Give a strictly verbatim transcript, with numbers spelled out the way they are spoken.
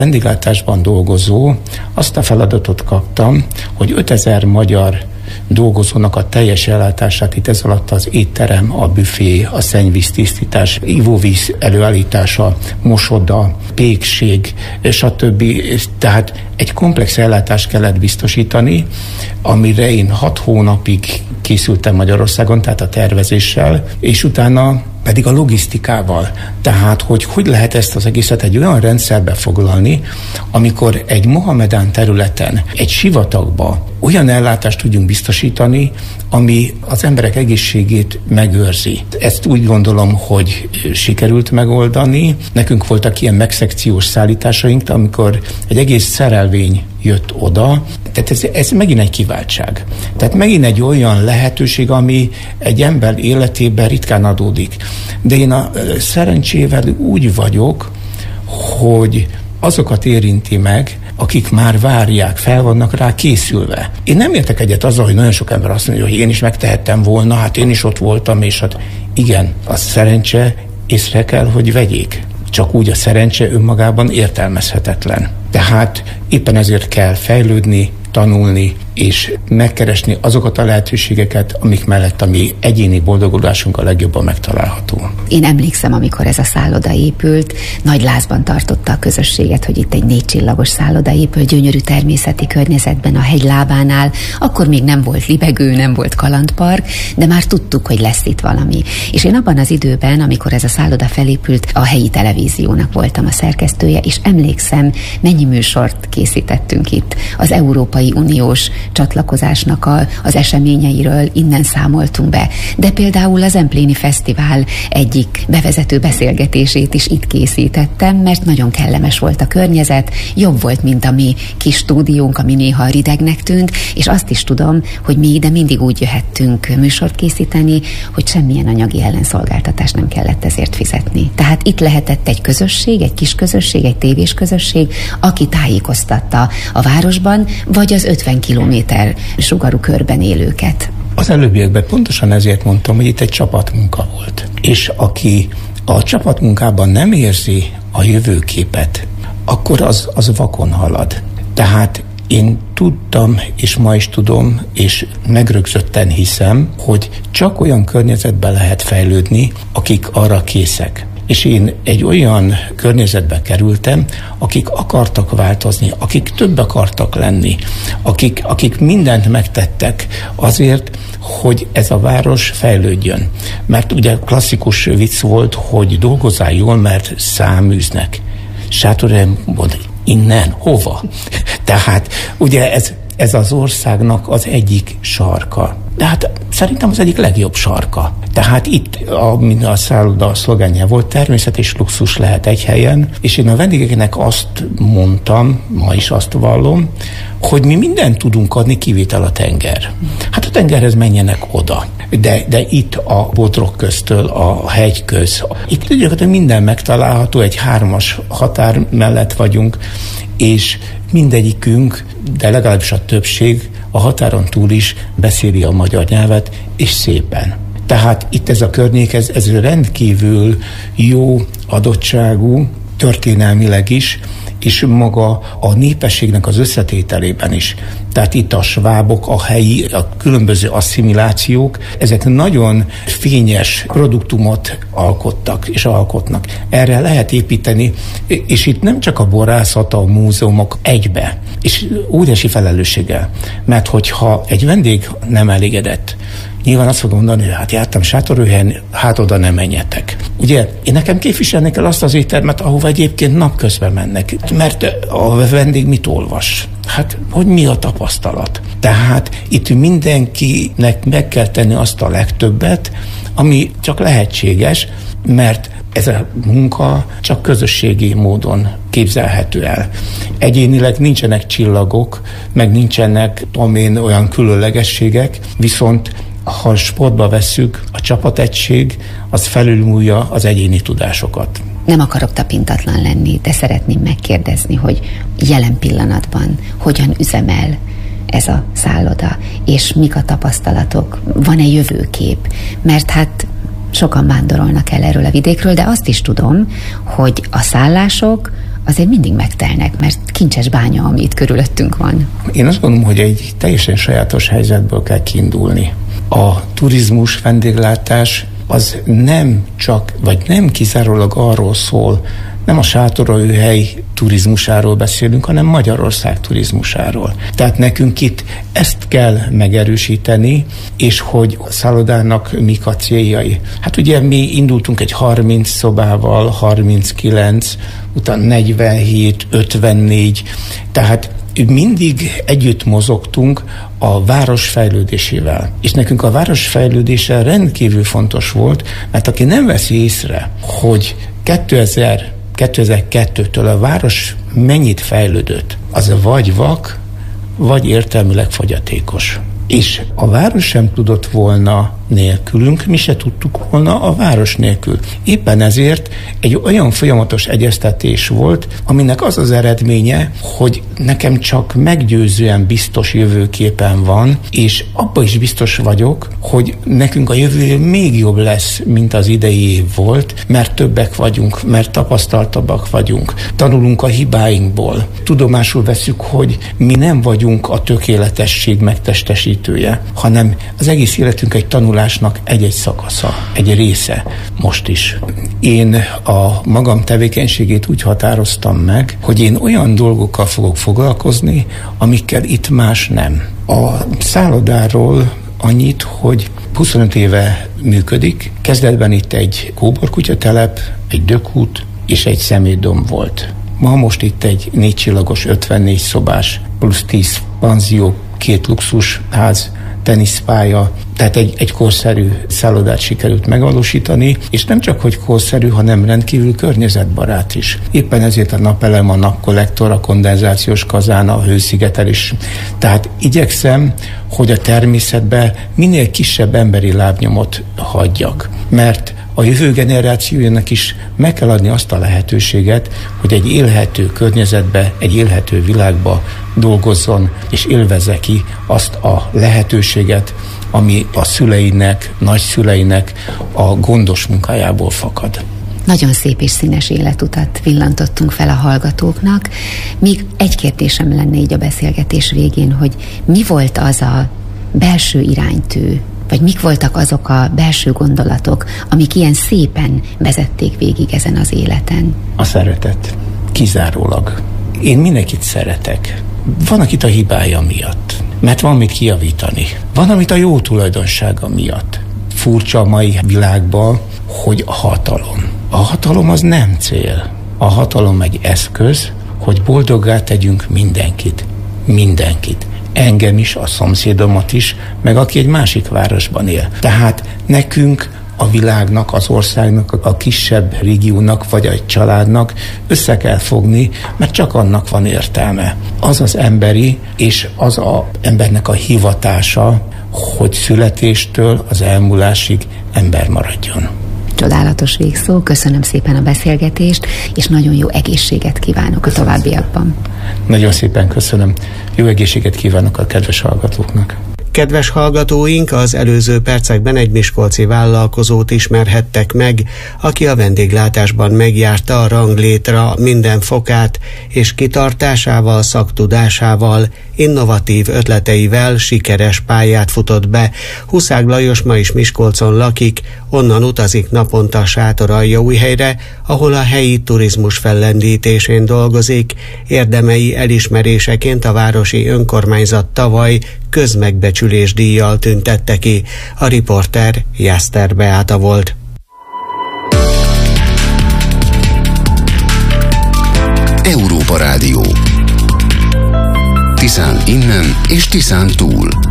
vendéglátásban dolgozó, azt a feladatot kaptam, hogy ötezer magyar dolgozónak a teljes ellátását, itt ez alatt az étterem, a büfé, a szennyvíztisztítás, ivóvíz előállítása, mosoda, pékség, stb. Tehát egy komplex ellátást kellett biztosítani, amire én hat hónapig készültem Magyarországon, tehát a tervezéssel, és utána pedig a logisztikával. Tehát, hogy hogy lehet ezt az egészet egy olyan rendszerbe foglalni, amikor egy mohamedán területen, egy sivatagba olyan ellátást tudjunk biztosítani, ami az emberek egészségét megőrzi. Ezt úgy gondolom, hogy sikerült megoldani. Nekünk voltak ilyen megszekciós szállításaink, amikor egy egész szerelvény jött oda. Tehát ez, ez megint egy kiváltság. Tehát megint egy olyan lehetőség, ami egy ember életében ritkán adódik. De én a szerencsével úgy vagyok, hogy azokat érinti meg, akik már várják, fel vannak rá készülve. Én nem értek egyet azzal, hogy nagyon sok ember azt mondja, hogy én is megtehettem volna, hát én is ott voltam, és hát igen, a szerencse észre kell, hogy vegyék. Csak úgy a szerencse önmagában értelmezhetetlen. Tehát éppen ezért kell fejlődni, tanulni, és megkeresni azokat a lehetőségeket, amik mellett a mi egyéni boldogulásunk a legjobban megtalálható. Én emlékszem, amikor ez a szálloda épült, nagy lázban tartotta a közösséget, hogy itt egy négy csillagos szálloda épül, gyönyörű természeti környezetben, a hegy lábánál. Akkor még nem volt libegő, nem volt kalandpark, de már tudtuk, hogy lesz itt valami. És én abban az időben, amikor ez a szálloda felépült, a helyi televíziónak voltam a szerkesztője, és emlékszem, mennyi műsort készítettünk itt az Európai Uniós csatlakozásnak a, az eseményeiről, innen számoltunk be. De például az Zempléni Fesztivál egyik bevezető beszélgetését is itt készítettem, mert nagyon kellemes volt a környezet, jobb volt, mint a mi kis stúdiónk, ami néha ridegnek tűnt, és azt is tudom, hogy mi ide mindig úgy jöhettünk műsort készíteni, hogy semmilyen anyagi ellenszolgáltatást nem kellett ezért fizetni. Tehát itt lehetett egy közösség, egy kis közösség, egy tévés közösség, aki tájékoztatta a városban, vagy az ötven kilométer sugarú körben élőket. Az előbbiekben pontosan ezért mondtam, hogy itt egy csapatmunka volt. És aki a csapatmunkában nem érzi a jövőképet, akkor az, az vakon halad. Tehát én tudtam, és ma is tudom, és megrögzötten hiszem, hogy csak olyan környezetben lehet fejlődni, akik arra készek. És én egy olyan környezetbe kerültem, akik akartak változni, akik több akartak lenni, akik, akik mindent megtettek azért, hogy ez a város fejlődjön. Mert ugye klasszikus vicc volt, hogy dolgozzál jól, mert száműznek. Sátorem mond, innen, hova? Tehát ugye ez, ez az országnak az egyik sarka. De hát szerintem az egyik legjobb sarka. Tehát itt, amin a szálloda szlogenje volt, természet és luxus lehet egy helyen, és én a vendégeknek azt mondtam, ma is azt vallom, hogy mi mindent tudunk adni, kivétel a tenger. Hát a tengerhez menjenek oda. De, de itt a bodrok köztől, a hegy köz, itt gyakorlatilag minden megtalálható, egy hármas határ mellett vagyunk, és mindegyikünk, de legalábbis a többség a határon túl is beszéli a magyar nyelvet, és szépen. Tehát itt ez a környék, ez, ez rendkívül jó adottságú, történelmileg is, és maga a népességnek az összetételében is. Tehát itt a svábok, a helyi, a különböző asszimilációk, ezek nagyon fényes produktumot alkottak és alkotnak. Erre lehet építeni, és itt nem csak a borászat, a múzeumok egybe, és óriási felelősséggel. Mert hogyha egy vendég nem elégedett, nyilván azt fog mondani, hogy hát jártam Sátorőhelyen, hát oda nem menjetek. Ugye, én nekem képviselni kell azt az éttermet, ahova egyébként napközben mennek, mert a vendég mit olvas? Hát, hogy mi a tapasztalat? Tehát itt mindenkinek meg kell tenni azt a legtöbbet, ami csak lehetséges, mert ez a munka csak közösségi módon képzelhető el. Egyénileg nincsenek csillagok, meg nincsenek, tudom én, olyan különlegességek, viszont ha sportba vesszük, a csapategység az felülmúlja az egyéni tudásokat. Nem akarok tapintatlan lenni, de szeretném megkérdezni, hogy jelen pillanatban hogyan üzemel ez a szálloda, és mik a tapasztalatok, van-e jövőkép? Mert hát sokan vándorolnak el erről a vidékről, de azt is tudom, hogy a szállások azért mindig megtelnek, mert kincses bánya, ami itt körülöttünk van. Én azt gondolom, hogy egy teljesen sajátos helyzetből kell kiindulni. A turizmus, vendéglátás az nem csak, vagy nem kizárólag arról szól, nem a sátorhely turizmusáról beszélünk, hanem Magyarország turizmusáról. Tehát nekünk itt ezt kell megerősíteni, és hogy a szállodának mik a céljai. Hát ugye mi indultunk egy harminc szobával, harminckilenc, utána negyvenhét, ötvennégy, tehát mindig együtt mozogtunk a város fejlődésével. És nekünk a város fejlődése rendkívül fontos volt, mert aki nem veszi észre, hogy kétezer, kétezer-kettőtől a város mennyit fejlődött, az vagy vak, vagy értelmileg fogyatékos. És a város sem tudott volna nélkülünk, mi se tudtuk volna a város nélkül. Éppen ezért egy olyan folyamatos egyeztetés volt, aminek az az eredménye, hogy nekem csak meggyőzően biztos jövőképen van, és abban is biztos vagyok, hogy nekünk a jövő még jobb lesz, mint az idei év volt, mert többek vagyunk, mert tapasztaltabbak vagyunk, tanulunk a hibáinkból. Tudomásul veszük, hogy mi nem vagyunk a tökéletesség megtestesítője, hanem az egész életünk egy tanulásnak egy-egy szakasza, egy része most is. Én a magam tevékenységét úgy határoztam meg, hogy én olyan dolgokkal fogok foglalkozni, amikkel itt más nem. A szállodáról annyit, hogy huszonöt éve működik. Kezdetben itt egy kóborkutyatelep, egy dökút és egy szemétdomb volt. Ma most itt egy négy csillagos, ötvennégy szobás, plusz tíz panzió, két luxusház, teniszpálya, tehát egy, egy korszerű szállodát sikerült megvalósítani, és nem csak, hogy korszerű, hanem rendkívül környezetbarát is. Éppen ezért a napelem, a napkollektor, a kondenzációs kazán, a hőszigetelés. Tehát igyekszem, hogy a természetben minél kisebb emberi lábnyomot hagyjak, mert a jövő generációjának is meg kell adni azt a lehetőséget, hogy egy élhető környezetbe, egy élhető világba dolgozzon, és élvezze ki azt a lehetőséget, ami a szüleinek, nagyszüleinek a gondos munkájából fakad. Nagyon szép és színes életutat villantottunk fel a hallgatóknak. Még egy kérdésem lenne így a beszélgetés végén, hogy mi volt az a belső iránytű, vagy mik voltak azok a belső gondolatok, amik ilyen szépen vezették végig ezen az életen? A szeretet. Kizárólag. Én mindenkit szeretek. Van, akit a hibája miatt, mert van mit kijavítani. Van, amit a jó tulajdonsága miatt. Furcsa a mai világban, hogy a hatalom. A hatalom az nem cél. A hatalom egy eszköz, hogy boldoggá tegyünk mindenkit. Mindenkit. Engem is, a szomszédomat is, meg aki egy másik városban él. Tehát nekünk, a világnak, az országnak, a kisebb régiónak, vagy egy családnak össze kell fogni, mert csak annak van értelme. Az az emberi, és az az embernek a hivatása, hogy születéstől az elmúlásig ember maradjon. Csodálatos végszó, köszönöm szépen a beszélgetést, és nagyon jó egészséget kívánok köszönöm a továbbiakban. Szépen. Nagyon szépen köszönöm. Jó egészséget kívánok a kedves hallgatóknak. Kedves hallgatóink, az előző percekben egy miskolci vállalkozót ismerhettek meg, aki a vendéglátásban megjárta a ranglétra minden fokát, és kitartásával, szaktudásával, innovatív ötleteivel sikeres pályát futott be. Huszák Lajos ma is Miskolcon lakik, onnan utazik naponta Sátoraljaújhelyre, ahol a helyi turizmus fellendítésén dolgozik. Érdemei elismeréseként a városi önkormányzat tavaly közmegbecsülés díjjal tüntette ki. A riporter Jászter Beáta volt. Európa Rádió. Tiszán innen és Tiszán túl.